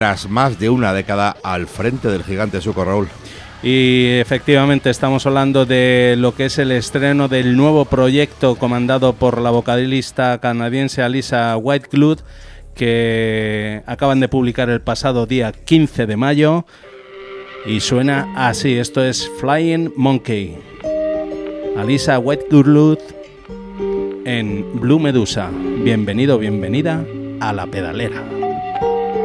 Tras más de una década al frente del gigante sueco, Raúl. Y efectivamente estamos hablando de lo que es el estreno del nuevo proyecto comandado por la vocalista canadiense Alissa Whitecloud, que acaban de publicar el pasado día 15 de mayo y suena así. Esto es Flying Monkey. Alissa Whitecloud en Blue Medusa. Bienvenido, bienvenida a La Pedalera.